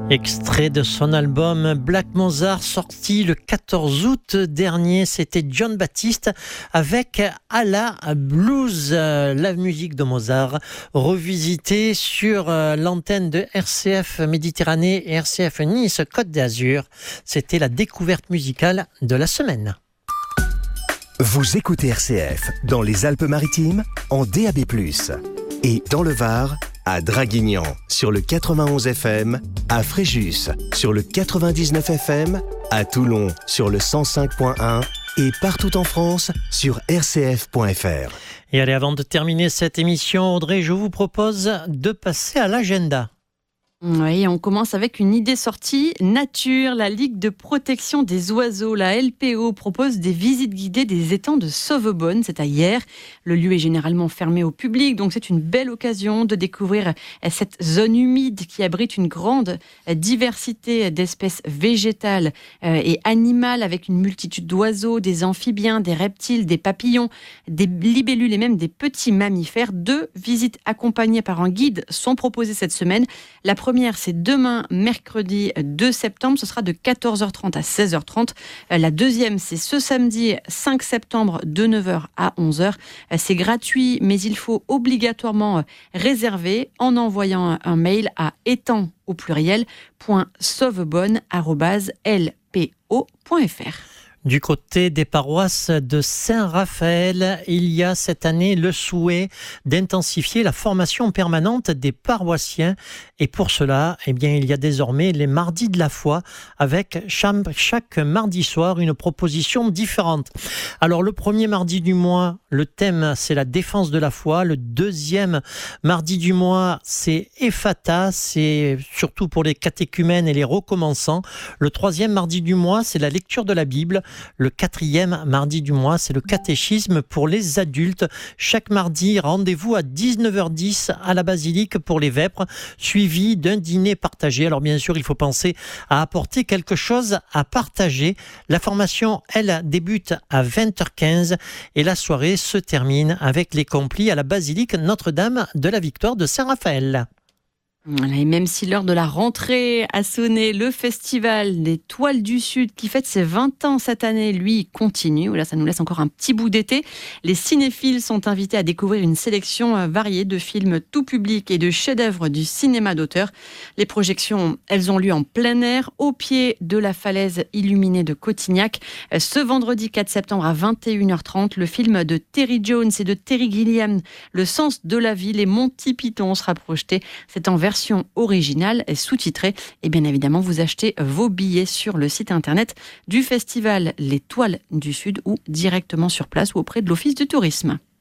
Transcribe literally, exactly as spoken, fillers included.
Extrait de son album Black Mozart sorti le quatorze août dernier, c'était John Baptiste avec À la Blues, la musique de Mozart revisitée sur l'antenne de R C F Méditerranée et R C F Nice Côte d'Azur. C'était la découverte musicale de la semaine. Vous écoutez R C F dans les Alpes-Maritimes en D A B plus, et dans le Var à Draguignan sur le quatre-vingt-onze F M, à Fréjus sur le quatre-vingt-dix-neuf F M, à Toulon sur le cent cinq virgule un et partout en France sur r c f point f r. Et allez, avant de terminer cette émission, Audrey, je vous propose de passer à l'agenda. Oui, on commence avec une idée sortie. Nature, la Ligue de protection des oiseaux, la L P O, propose des visites guidées des étangs de Sauvebonne. C'est à Hyères. Le lieu est généralement fermé au public, donc c'est une belle occasion de découvrir cette zone humide qui abrite une grande diversité d'espèces végétales et animales, avec une multitude d'oiseaux, des amphibiens, des reptiles, des papillons, des libellules et même des petits mammifères. Deux visites accompagnées par un guide sont proposées cette semaine. La première, c'est demain, mercredi deux septembre. Ce sera de quatorze heures trente à seize heures trente. La deuxième, c'est ce samedi cinq septembre de neuf heures à onze heures. C'est gratuit, mais il faut obligatoirement réserver en envoyant un mail à étang au pluriel .sauvebonne arobase l p o point f r. Du côté des paroisses de Saint-Raphaël, il y a cette année le souhait d'intensifier la formation permanente des paroissiens. Et pour cela, eh bien, il y a désormais les mardis de la foi avec chaque mardi soir une proposition différente. Alors le premier mardi du mois, le thème c'est la défense de la foi. Le deuxième mardi du mois, c'est Ephata, c'est surtout pour les catéchumènes et les recommençants. Le troisième mardi du mois, c'est la lecture de la Bible. Le quatrième mardi du mois, c'est le catéchisme pour les adultes. Chaque mardi, rendez-vous à dix-neuf heures dix à la basilique pour les vêpres, suivi d'un dîner partagé. Alors bien sûr, il faut penser à apporter quelque chose à partager. La formation, elle, débute à vingt heures quinze et la soirée se termine avec les complis à la basilique Notre-Dame de la Victoire de Saint-Raphaël. Et même si l'heure de la rentrée a sonné, le festival des Toiles du Sud, qui fête ses vingt ans cette année, lui, continue. Là, ça nous laisse encore un petit bout d'été. Les cinéphiles sont invités à découvrir une sélection variée de films tout public et de chefs-d'œuvre du cinéma d'auteur. Les projections, elles ont lieu en plein air, au pied de la falaise illuminée de Cotignac. Ce vendredi quatre septembre à vingt et une heures trente, le film de Terry Jones et de Terry Gilliam, Le sens de la vie, les Monty Python, sera projeté. C'est en version originale et sous-titrée. Et bien évidemment, vous achetez vos billets sur le site internet du festival Les Toiles du Sud ou directement sur place ou auprès de l'Office du tourisme.